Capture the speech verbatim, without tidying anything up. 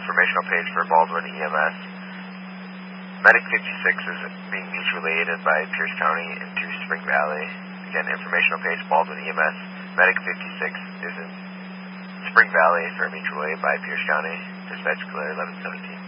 informational page for Baldwin E M S. Medic fifty-six is being mutually aided by Pierce County into Spring Valley. Again, informational page Baldwin E M S. Medic fifty-six is in Spring Valley for mutual aid by Pierce County. Dispatch clear eleven seventeen.